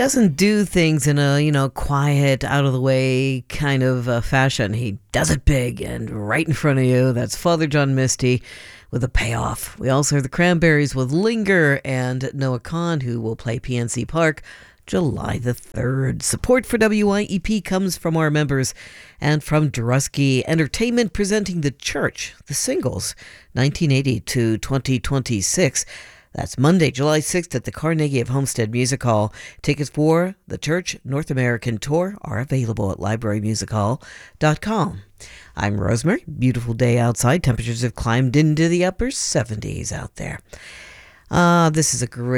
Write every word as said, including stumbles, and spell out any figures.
doesn't do things in a, you know, quiet, out of the way kind of uh, fashion. He does it big and right in front of you. That's Father John Misty with a payoff. We also heard the Cranberries with Linger and Noah Kahn, who will play P N C Park July the third. Support for W I E P comes from our members and from Drusky Entertainment, presenting The Church, the singles, nineteen eighty to twenty twenty-six. That's Monday, July sixth at the Carnegie of Homestead Music Hall. Tickets for The Church North American Tour are available at library music hall dot com. I'm Rosemary. Beautiful day outside. Temperatures have climbed into the upper seventies out there. Uh, this is a great